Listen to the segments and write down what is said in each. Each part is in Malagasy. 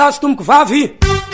azo tomboko vavy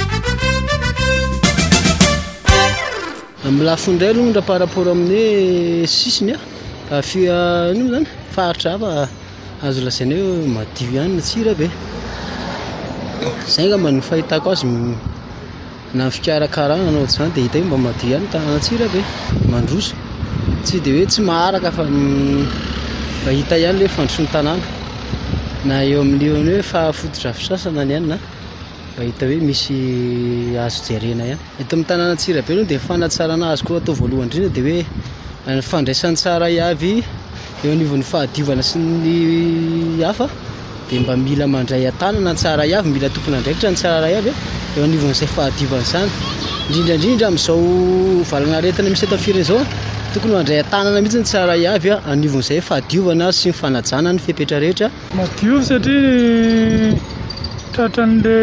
amin'ny lafindray aloha ndra par rapport amin'ny sisiny fia ino zany faritra hafa azo lasaina hoe madio ihany ny tsira be zay ngamba ny fahitako azy na fikarakarana anao zany dia hita hoe mba madio ihany tanàna tsira be mandroso tsy dia hoe tsy maharaka fa mba hita ihany le fandrosoan'ny tanàna na eo amin'ny hoe fahafototra fisasana ny ihany na mba hita hoe misy azo jerena ihany eto amin'ny tanàna tsira be aloha dia fanatsarana azy koa atao voalohany indrindra dia hoe ny fandraisany tsara iavy eo anivon'ny fahadiovana sy ny hafa dia mba mila mandray an-tanana ny tsara iavy mila tompona andraikitra ny tsara iavy eo anivon'izay fahadiovana izany indrindraindrindra amin'izao valana aretina misy eto firenena izao tokony mandray an-tanana mihitsy ny tsara iavy anivon'izay fahadiovana sy ny fanajana ny fepetra rehetra madio satria tratran'le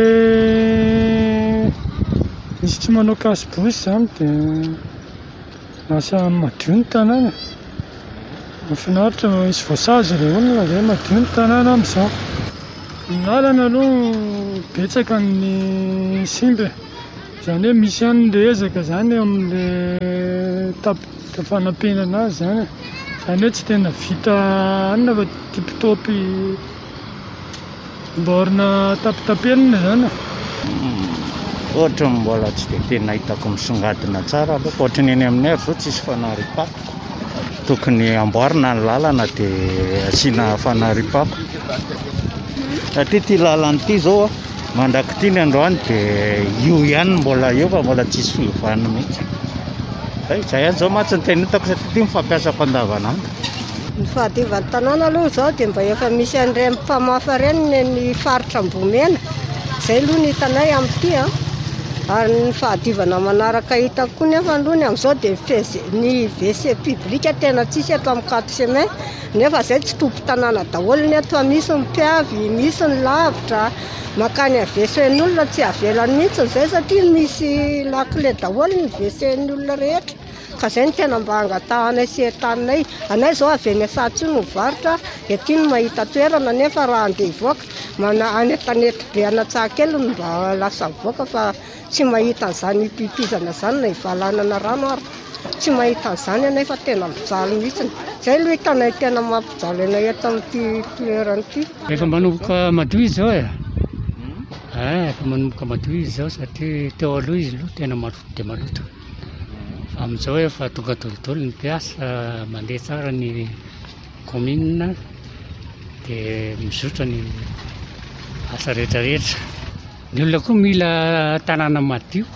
misy tsy manao kasibosy zany dia lasa madio ny tanàna mahafinaritra misy voasazy ilay olona zay madio ny tanàna amin'izao ny lalana aloha betsaka ny simba zany hoe misy ihany le ezaka zany eo amin'le fanampenana azy zany hoe tsy tena vita anina fa tipitopy mborina tapitapelina zany ohatra mbola tsy dia tena hitako misongadina tsara aloha ohatra ny eny amin'ny ary zao tsisy fanaripako tokony amboarina ny lalana dia asiana fanaripako satria ty lalana ity zao mandraky ny androany dia io ihany mbola eo fa mbola tsisy fiovana mihitsy zay ihany zao matsy ny tena hitako satria ty mifampiasako andavanandro ny fahadiovan'ny tanàna aloha zao dia mba efa misy an'ireny mpamafa ireny ny faritra Ambomena zay aloha ny hitanay amin'ity ary ny fahadiovana manaraka hitako koa nefa alohany amin'izao dia ny WC public tena tsisy eto amin'ny 4 semaine nefa zay tsy tompo tanàna daholo ny eto misy ny mpiavy misy ny lavitra makany WC-n'olona tsy avelany mihitsy zay satria misy lakile daholo ny WC-n'olona rehetra ka zay ny tena mba angatahanay sy etaninay anay zao avy eny Sahatsy no mivarotra ety no mahita toerana nefa raha andeha hivoaka anetanety be Anatsahakely no mba lasa mivoaka fa tsy mahita an'izany pipizana zany na hivalanana rano ary tsy mahita an'izany anay fa tena mijaly mihitsy zay aloha hitanay tena mampijaly anay eto amin'ity toerana ity efa manomboka madio izy zao efa manomboka madio izy zao satria teo aloha izy aloha tena maloto dia maloto fa amin'izao efa tonga tolotolo ny mpiasa mandeha tsara ny commune dia mizotra ny asa rehetrarehetra ny olona koa mila tanàna madio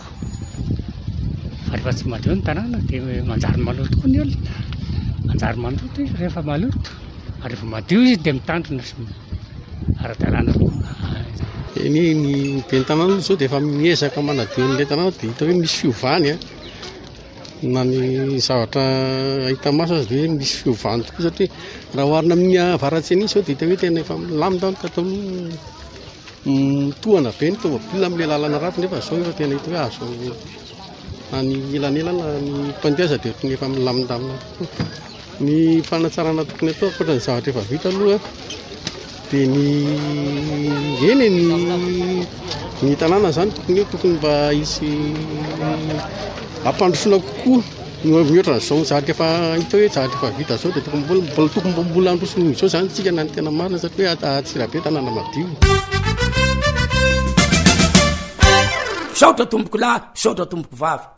fa rehefa tsy madio ny tanàna dia manjary maloto koa ny olona manjary maloto izy rehefa maloto ary rehefa madio izy dia mitandrina sy ara-dalàna ny ben'ny tanàna zao dia efa miezaka manadio an'ilay tanàna dia hita hoe misy fiovany na ny zavatra ahita maso azy dia misy fiovany tokoa satria raha oharina amin'ny avaratsy zao dia hita hoe tena efa milamina katao mitohana be ny tômôbilina amin'ilay lalana ratsy nefa zao efa tena hita hoe azo na ny elanelana ny mpandeha dia tena efa milamindamina ny fanatsarana tokony atao ankoatra ny zavatra efa vita aloha dia ny tanàna zany tokony mba hisy ampandrosoana kokoa mihoatra n'izao zavatra efa hita hoe zavatra efa vita zao dia tokony mbola androsony izao zany tsika na ny tena marina satria hoe Tsirabe tanàna madio saotra tomboko lahy saotra tomboko vavy